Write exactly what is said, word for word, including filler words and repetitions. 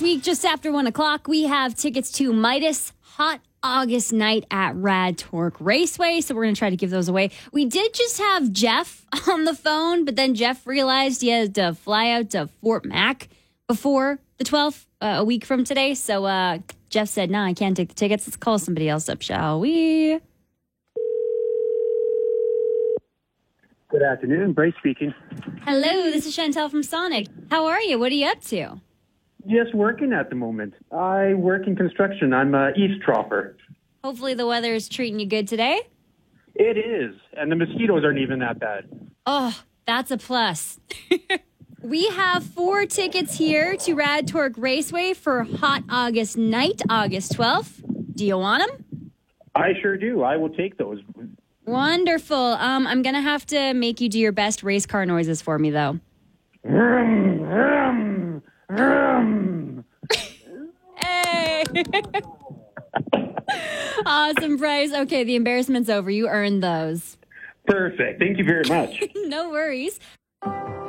week, just after one o'clock, we have tickets to Midas Hot August Night at Rad Torque Raceway. So we're going to try to give those away. We did just have Jeff on the phone, but then Jeff realized he had to fly out to Fort Mac before the twelfth, uh, a week from today. So uh, Jeff said, no, nah, I can't take the tickets. Let's call somebody else up, shall we? Good afternoon. Bryce speaking. Hello, this is Chantel from Sonic. How are you? What are you up to? Just working at the moment. I work in construction. I'm a eavesdropper. Hopefully the weather is treating you good today. It is. And the mosquitoes aren't even that bad. Oh, that's a plus. We have four tickets here to Rad Torque Raceway for Hot August Night, August twelfth. Do you want them? I sure do. I will take those. Wonderful. Um, I'm going to have to make you do your best race car noises for me, though. Vroom, vroom, vroom. Hey! Awesome, Bryce. Okay, the embarrassment's over. You earned those. Perfect. Thank you very much. No worries.